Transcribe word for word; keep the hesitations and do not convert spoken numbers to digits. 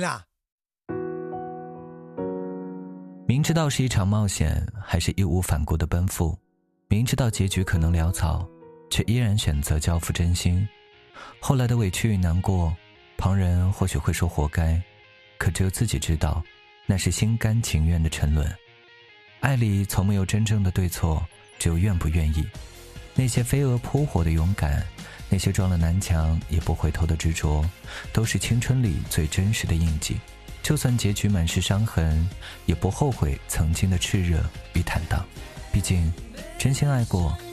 了。 明知道是一场冒险，还是义无反顾的奔赴，明知道结局可能潦草，却依然选择交付真心。后来的委屈与难过，旁人或许会说活该，可只有自己知道，那是心甘情愿的沉沦。爱里从没有真正的对错，只有愿不愿意。那些飞蛾扑火的勇敢，那些撞了南墙也不回头的执着，都是青春里最真实的印记。就算结局满是伤痕，也不后悔曾经的炽热与坦荡。毕竟真心爱过，